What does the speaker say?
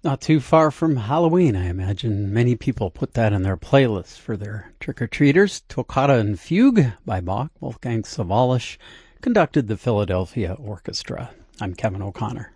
Not too far from Halloween, I imagine many people put that in their playlists for their trick-or-treaters. Toccata and Fugue by Bach, Wolfgang Sawallisch, conducted the Philadelphia Orchestra. I'm Kevin O'Connor.